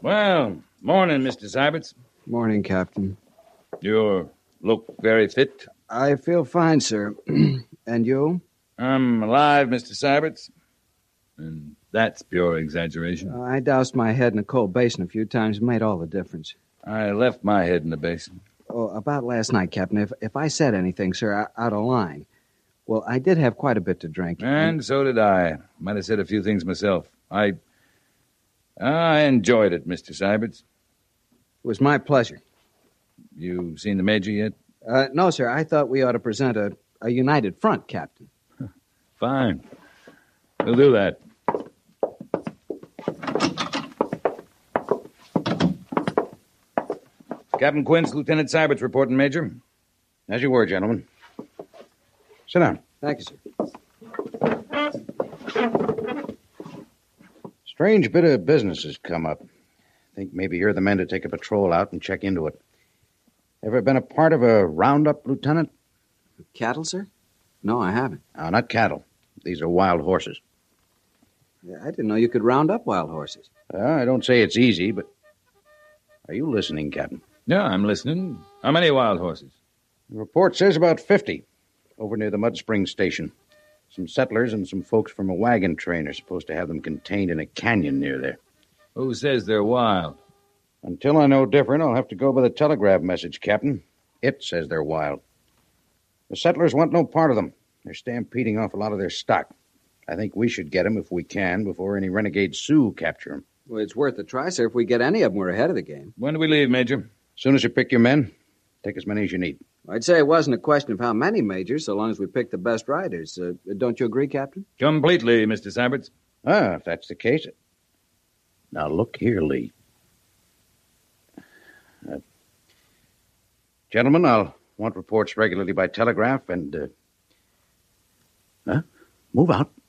Well, morning, Mr. Syberts. Morning, Captain. You look very fit. I feel fine, sir. And you? I'm alive, Mr. Syberts. And that's pure exaggeration. I doused my head in a cold basin a few times. It made all the difference. I left my head in the basin. Oh, about last night, Captain. If I said anything, sir, out of line. Well, I did have quite a bit to drink. And so did I. Might have said a few things myself. I enjoyed it, Mr. Syberts. It was my pleasure. You seen the Major yet? No, sir. I thought we ought to present a united front, Captain. Fine. We'll do that. Captain Quince, Lieutenant Syberts reporting, Major. As you were, gentlemen. Sit down. Thank you, sir. Strange bit of business has come up. Think maybe you're the men to take a patrol out and check into it. Ever been a part of a roundup, Lieutenant? Cattle, sir? No, I haven't. No, not cattle. These are wild horses. Yeah, I didn't know you could round up wild horses. I don't say it's easy, but... Are you listening, Captain? Yeah, I'm listening. How many wild horses? The report says about 50 over near the Mud Spring station. Some settlers and some folks from a wagon train are supposed to have them contained in a canyon near there. Who says they're wild? Until I know different, I'll have to go by the telegraph message, Captain. It says they're wild. The settlers want no part of them. They're stampeding off a lot of their stock. I think we should get them if we can before any renegade Sioux capture them. Well, it's worth a try, sir. If we get any of them, we're ahead of the game. When do we leave, Major? As soon as you pick your men, take as many as you need. I'd say it wasn't a question of how many, Major, so long as we pick the best riders. Don't you agree, Captain? Completely, Mr. Syberts. If that's the case. Now, look here, Lee. Gentlemen, I'll want reports regularly by telegraph and... move out.